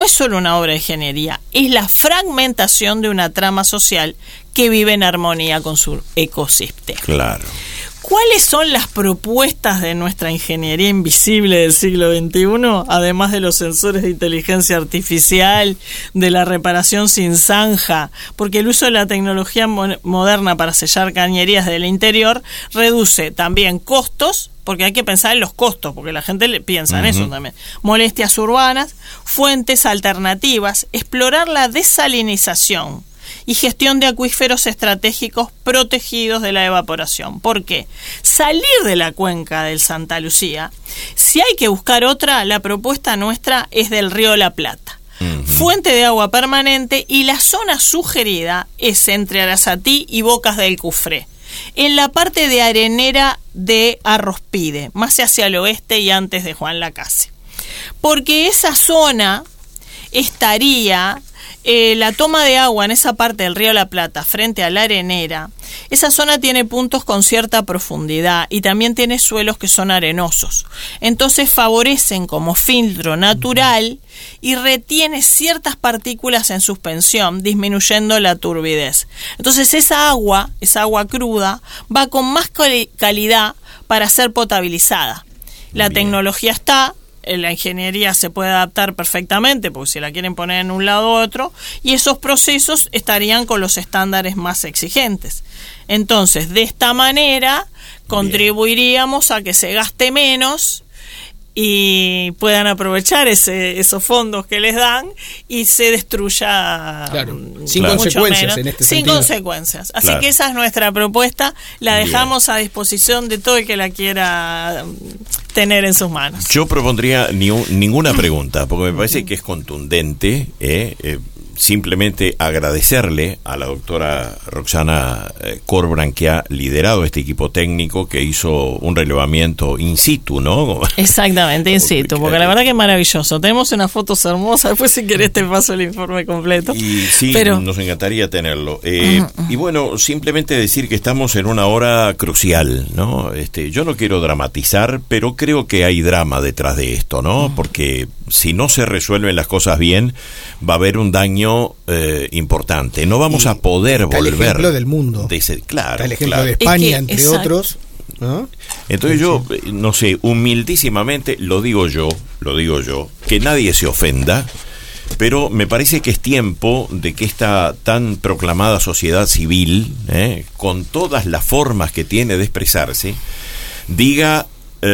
es solo una obra de ingeniería, es la fragmentación de una trama social que vive en armonía con su ecosistema. Claro. ¿Cuáles son las propuestas de nuestra ingeniería invisible del siglo XXI? Además de los sensores de inteligencia artificial, de la reparación sin zanja, porque el uso de la tecnología moderna para sellar cañerías del interior reduce también costos, porque hay que pensar en los costos, porque la gente piensa en eso también. Molestias urbanas, fuentes alternativas, explorar la desalinización y gestión de acuíferos estratégicos protegidos de la evaporación. ¿Por qué? Salir de la cuenca del Santa Lucía, si hay que buscar otra, la propuesta nuestra es del río La Plata. Fuente de agua permanente, y la zona sugerida es entre Arasatí y Bocas del Cufré, en la parte de arenera de Arrospide, más hacia el oeste y antes de Juan Lacase. Porque esa zona estaría... la toma de agua en esa parte del río La Plata frente a la arenera, esa zona tiene puntos con cierta profundidad y también tiene suelos que son arenosos. Entonces favorecen como filtro natural y retiene ciertas partículas en suspensión, disminuyendo la turbidez. Entonces esa agua cruda, va con más calidad para ser potabilizada. La tecnología está... La ingeniería se puede adaptar perfectamente, porque si la quieren poner en un lado u otro, y esos procesos estarían con los estándares más exigentes. Entonces, de esta manera, contribuiríamos a que se gaste menos y puedan aprovechar esos fondos que les dan y se destruya sin consecuencias menos, en este sin sentido. Consecuencias. Así que esa es nuestra propuesta, la dejamos a disposición de todo el que la quiera tener en sus manos. Yo propondría ninguna pregunta, porque me parece que es contundente, simplemente agradecerle a la doctora Roxana Corbrand, que ha liderado este equipo técnico, que hizo un relevamiento in situ, ¿no? Exactamente, in situ, porque la verdad que es maravilloso. Tenemos unas fotos hermosas, después si querés te paso el informe completo. Y sí, nos encantaría tenerlo. Y bueno, simplemente decir que estamos en una hora crucial, ¿no? Yo no quiero dramatizar, pero creo que hay drama detrás de esto, ¿no? Porque si no se resuelven las cosas bien, va a haber un daño importante. No vamos a poder volver. El ejemplo del mundo. Claro. El ejemplo de España, entre otros. ¿No? Entonces yo, no sé, humildísimamente lo digo yo, que nadie se ofenda, pero me parece que es tiempo de que esta tan proclamada sociedad civil, con todas las formas que tiene de expresarse, diga...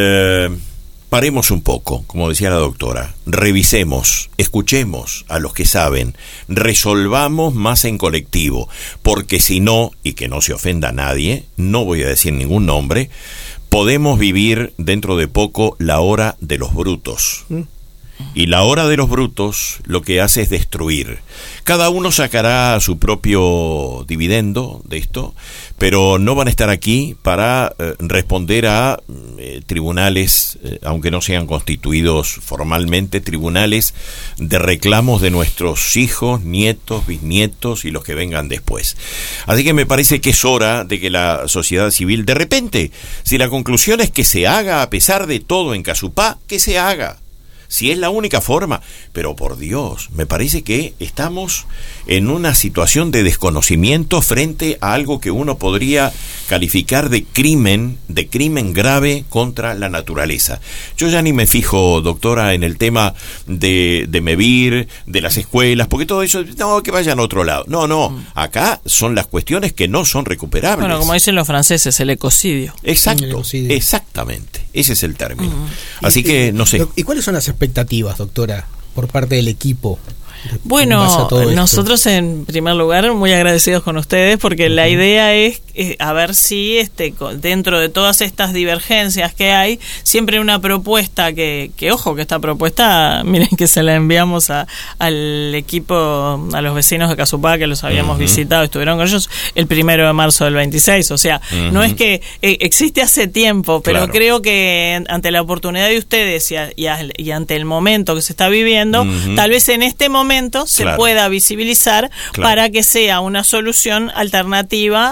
paremos un poco, como decía la doctora, revisemos, escuchemos a los que saben, resolvamos más en colectivo, porque si no, y que no se ofenda a nadie, no voy a decir ningún nombre, podemos vivir dentro de poco la hora de los brutos. Y la hora de los brutos lo que hace es destruir. Cada uno sacará su propio dividendo de esto, pero no van a estar aquí para responder a tribunales, aunque no sean constituidos formalmente, tribunales de reclamos de nuestros hijos, nietos, bisnietos y los que vengan después. Así que me parece que es hora de que la sociedad civil, de repente, si la conclusión es que se haga a pesar de todo en Casupá, que se haga. Si es la única forma, pero por Dios, me parece que estamos en una situación de desconocimiento frente a algo que uno podría calificar de crimen grave contra la naturaleza. Yo ya ni me fijo, doctora, en el tema de MEVIR, de las escuelas, porque todo eso, no, que vayan a otro lado. No, acá son las cuestiones que no son recuperables. Bueno, como dicen los franceses, el ecocidio. Exacto, exactamente, ese es el término. Así que, no sé. ¿Y cuáles son las expectativas, doctora, por parte del equipo? Bueno, nosotros en primer lugar muy agradecidos con ustedes, porque la idea es a ver si dentro de todas estas divergencias que hay, siempre una propuesta que ojo, que esta propuesta, miren que se la enviamos al equipo, a los vecinos de Casupá, que los habíamos visitado, estuvieron con ellos el 1 de marzo del 26, o sea, no es que existe hace tiempo, pero creo que ante la oportunidad de ustedes y ante el momento que se está viviendo, tal vez en este momento se pueda visibilizar para que sea una solución alternativa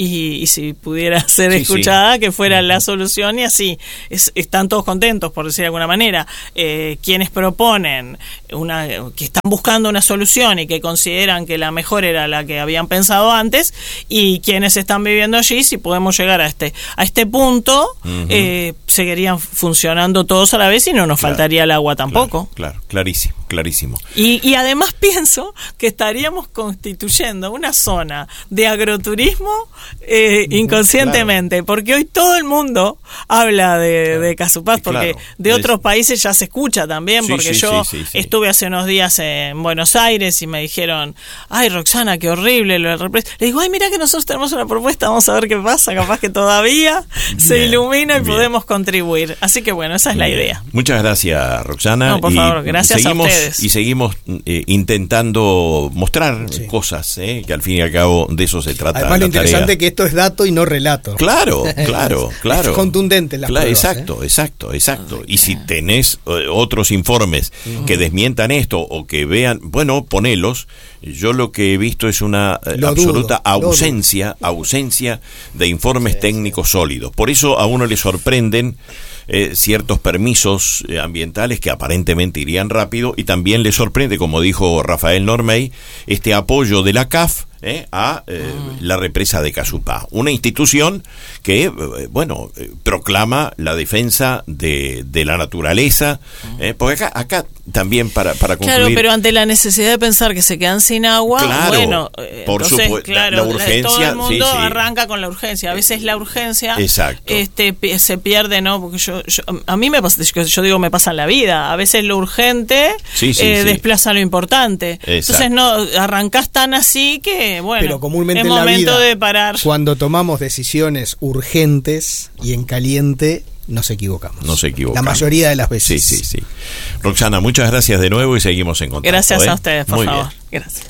y si pudiera ser Sí, escuchada, que fuera la solución, y así están todos contentos, por decir de alguna manera. Quienes proponen que están buscando una solución y que consideran que la mejor era la que habían pensado antes, y quienes están viviendo allí, si podemos llegar a este punto, seguirían funcionando todos a la vez y no nos faltaría el agua tampoco. Claro, clarísimo. Y además pienso que estaríamos constituyendo una zona de agroturismo inconscientemente, porque hoy todo el mundo habla de Casupaz, porque de otros países ya se escucha también, porque yo estuve hace unos días en Buenos Aires y me dijeron, ay, Roxana, qué horrible lo del represa. Le digo, ay, mira que nosotros tenemos una propuesta, vamos a ver qué pasa, capaz que todavía se ilumina y podemos contribuir. Así que bueno, esa es la idea. Muchas gracias, Roxana. No, por favor, gracias a ustedes. Y seguimos intentando mostrar cosas, que al fin y al cabo de eso se trata. Además, lo interesante es que esto es dato y no relato. Claro. Es contundente la pruebas. Exacto. Y si tenés otros informes que desmientan esto o que vean, bueno, ponelos. Yo lo que he visto es una absoluta ausencia de informes técnicos sólidos. Por eso a uno le sorprenden ciertos permisos ambientales que aparentemente irían rápido, y también le sorprende, como dijo Rafael Normey, este apoyo de la CAF a la represa de Casupá, una institución que proclama la defensa de la naturaleza, porque acá también para concluir. Claro, pero ante la necesidad de pensar que se quedan sin agua, por supuesto, la urgencia, todo el mundo arranca con la urgencia. A veces la urgencia se pierde, ¿no? Porque a mí me pasa, yo digo, me pasa en la vida. A veces lo urgente desplaza lo importante. Entonces no arrancás tan así que pero comúnmente es en la momento vida, de parar. Cuando tomamos decisiones urgentes y en caliente, nos equivocamos. La mayoría de las veces. Sí. Roxana, muchas gracias de nuevo y seguimos en contacto. Gracias a ustedes, por favor. Bien. Gracias.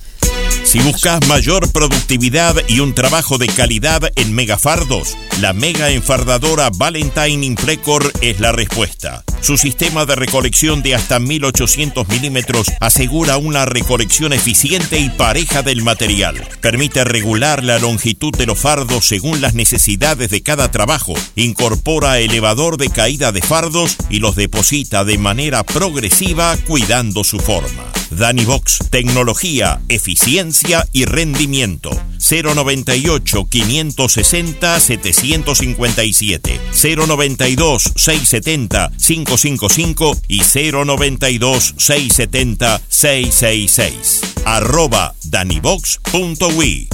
Si buscas mayor productividad y un trabajo de calidad en megafardos, la mega enfardadora Valentine Inflecor es la respuesta. Su sistema de recolección de hasta 1800 milímetros asegura una recolección eficiente y pareja del material. Permite regular la longitud de los fardos según las necesidades de cada trabajo. Incorpora elevador de caída de fardos y los deposita de manera progresiva, cuidando su forma. Danivox, tecnología, eficiencia y rendimiento. 098-560-757, 092-670-555 y 092-670-666. @danivox.ui.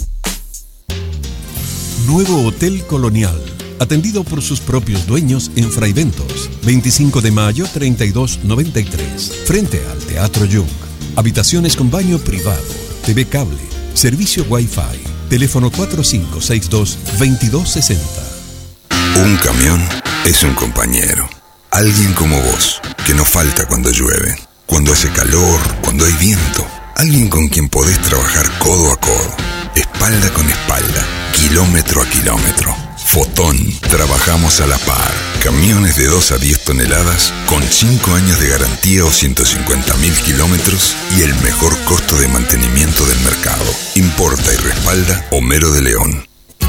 Nuevo Hotel Colonial, atendido por sus propios dueños en Fray Bentos, 25 de mayo 3293, frente al Teatro Jung. Habitaciones con baño privado, TV cable, servicio Wi-Fi, teléfono 4562-2260. Un camión es un compañero, alguien como vos, que no falta cuando llueve, cuando hace calor, cuando hay viento, alguien con quien podés trabajar codo a codo, espalda con espalda, kilómetro a kilómetro. Fotón, trabajamos a la par. Camiones de 2 a 10 toneladas con 5 años de garantía o 150.000 kilómetros y el mejor costo de mantenimiento del mercado. Importa y respalda Homero de León.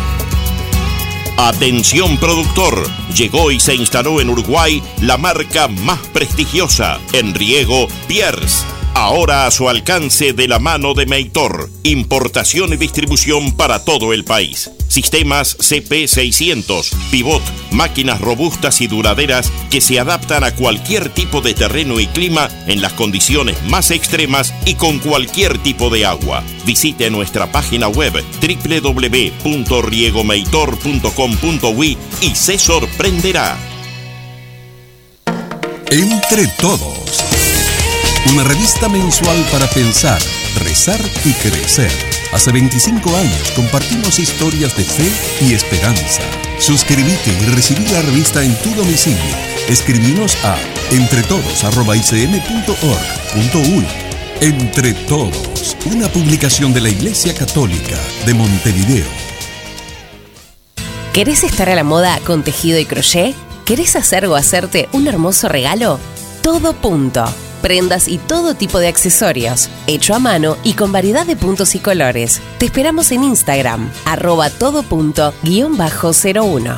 Atención productor, llegó y se instaló en Uruguay la marca más prestigiosa en riego, Pierce. Ahora a su alcance de la mano de Meitor. Importación y distribución para todo el país. Sistemas CP600, pivot, máquinas robustas y duraderas que se adaptan a cualquier tipo de terreno y clima en las condiciones más extremas y con cualquier tipo de agua. Visite nuestra página web www.riegomeitor.com.uy y se sorprenderá. Entre Todos. Una revista mensual para pensar, rezar y crecer. Hace 25 años compartimos historias de fe y esperanza. Suscríbete y recibí la revista en tu domicilio. Escribinos a entretodos@icm.org.uy. Entre Todos, una publicación de la Iglesia Católica de Montevideo. ¿Querés estar a la moda con tejido y crochet? ¿Querés hacer o hacerte un hermoso regalo? Todo Punto. prendas y todo tipo de accesorios, hecho a mano y con variedad de puntos y colores. Te esperamos en Instagram, @todo._01.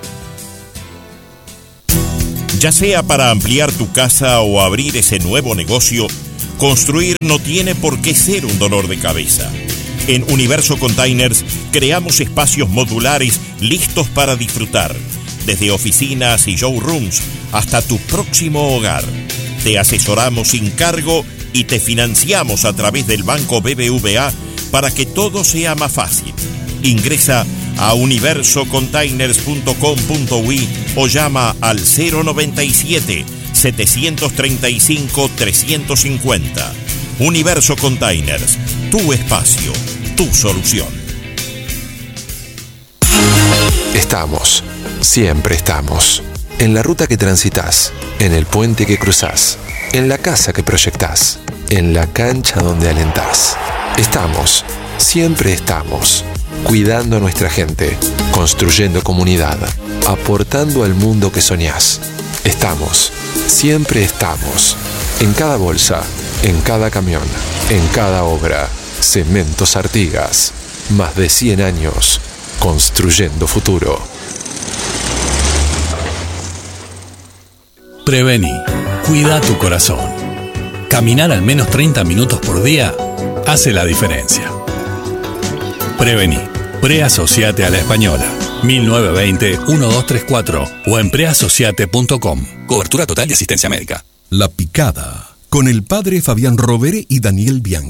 Ya sea para ampliar tu casa o abrir ese nuevo negocio, construir no tiene por qué ser un dolor de cabeza. En Universo Containers creamos espacios modulares listos para disfrutar, desde oficinas y showrooms hasta tu próximo hogar. Te asesoramos sin cargo y te financiamos a través del Banco BBVA para que todo sea más fácil. Ingresa a universocontainers.com.uy o llama al 097-735-350. Universo Containers, tu espacio, tu solución. Estamos, siempre estamos. En la ruta que transitas, en el puente que cruzás, en la casa que proyectás, en la cancha donde alentás. Estamos, siempre estamos. Cuidando a nuestra gente, construyendo comunidad, aportando al mundo que soñás. Estamos, siempre estamos. En cada bolsa, en cada camión, en cada obra. Cementos Artigas. Más de 100 años construyendo futuro. Prevení. Cuida tu corazón. Caminar al menos 30 minutos por día hace la diferencia. Prevení. Preasociate a la Española. 1920-1234 o en preasociate.com. Cobertura total de asistencia médica. La Picada, con el padre Fabián Rovere y Daniel Bianchi.